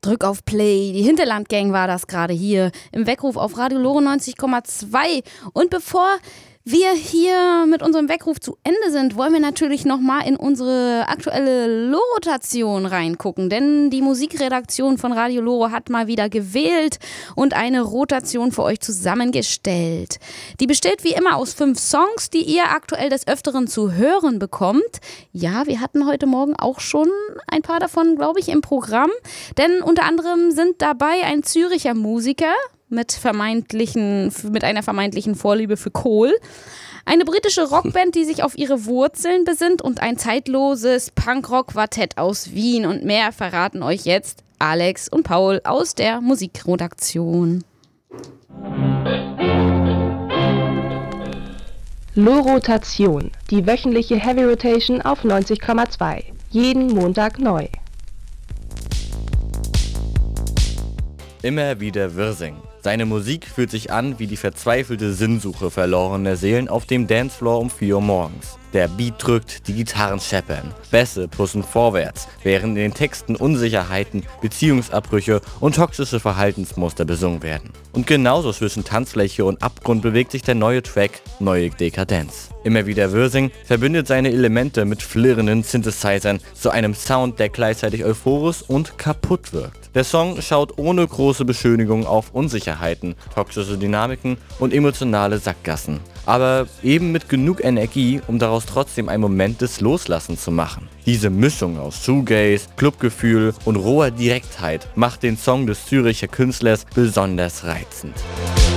Drück auf Play. Die Hinterlandgang war das gerade hier im Weckruf auf Radio Lore 90,2. Und bevor wir hier mit unserem Weckruf zu Ende sind, wollen wir natürlich nochmal in unsere aktuelle Lore-Rotation reingucken. Denn die Musikredaktion von Radio Lore hat mal wieder gewählt und eine Rotation für euch zusammengestellt. Die besteht wie immer aus 5 Songs, die ihr aktuell des Öfteren zu hören bekommt. Ja, wir hatten heute Morgen auch schon ein paar davon, glaube ich, im Programm. Denn unter anderem sind dabei ein Züricher Musiker mit einer vermeintlichen Vorliebe für Kohl, eine britische Rockband, die sich auf ihre Wurzeln besinnt und ein zeitloses Punkrock-Quartett aus Wien. Und mehr verraten euch jetzt Alex und Paul aus der Musikredaktion. Lore-Rotation, die wöchentliche Heavy Rotation auf 90,2. Jeden Montag neu. Immer wieder Wirsing. Seine Musik fühlt sich an wie die verzweifelte Sinnsuche verlorener Seelen auf dem Dancefloor um 4 Uhr morgens. Der Beat drückt, die Gitarren scheppern, Bässe pussen vorwärts, während in den Texten Unsicherheiten, Beziehungsabbrüche und toxische Verhaltensmuster besungen werden. Und genauso zwischen Tanzfläche und Abgrund bewegt sich der neue Track Neue Dekadenz. Immer wieder Wirsing verbindet seine Elemente mit flirrenden Synthesizern zu einem Sound, der gleichzeitig euphorisch und kaputt wirkt. Der Song schaut ohne große Beschönigung auf Unsicherheiten, toxische Dynamiken und emotionale Sackgassen. Aber eben mit genug Energie, um daraus trotzdem einen Moment des Loslassens zu machen. Diese Mischung aus Shoegaze, Clubgefühl und roher Direktheit macht den Song des Züricher Künstlers besonders reizend.